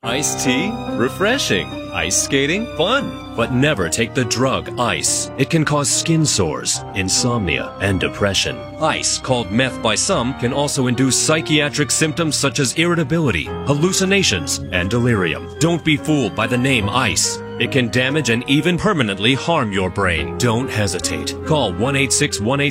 Iced tea? Refreshing. Ice skating? Fun. But never take the drug ice. It can cause skin sores, insomnia, and depression. Ice, called meth by some, can also induce psychiatric symptoms such as irritability, hallucinations, and delirium. Don't be fooled by the name ice. It can damage and even permanently harm your brain. Don't hesitate. Call 1-866-18